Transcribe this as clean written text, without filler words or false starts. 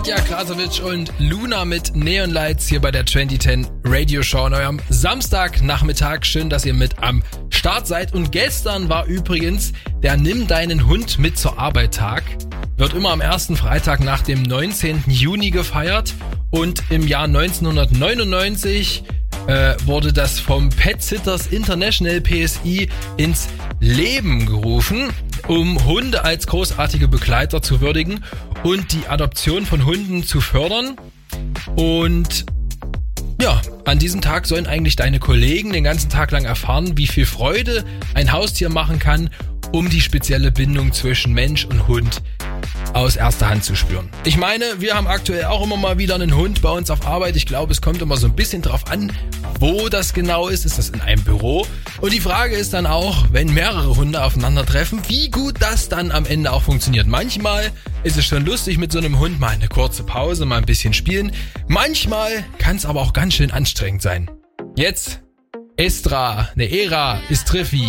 Nadja Krasavic und Luna mit Neon Lights hier bei der 2010 Radio Show an eurem Samstagnachmittag. Schön, dass ihr mit am Start seid. Und gestern war übrigens der Nimm deinen Hund mit zur Arbeit Tag. Wird immer am ersten Freitag nach dem 19. Juni gefeiert. Und im Jahr 1999 wurde das vom Pet Sitters International PSI ins Leben gerufen, um Hunde als großartige Begleiter zu würdigen und die Adoption von Hunden zu fördern. Und ja, an diesem Tag sollen eigentlich deine Kollegen den ganzen Tag lang erfahren, wie viel Freude ein Haustier machen kann, um die spezielle Bindung zwischen Mensch und Hund aus erster Hand zu spüren. Ich meine, wir haben aktuell auch immer mal wieder einen Hund bei uns auf Arbeit. Ich glaube, es kommt immer so ein bisschen drauf an, wo das genau ist. Ist das in einem Büro? Und die Frage ist dann auch, wenn mehrere Hunde aufeinandertreffen, wie gut das dann am Ende auch funktioniert. Manchmal ist es schon lustig mit so einem Hund, mal eine kurze Pause, mal ein bisschen spielen. Manchmal kann es aber auch ganz schön anstrengend sein. Jetzt Era ist Triffi.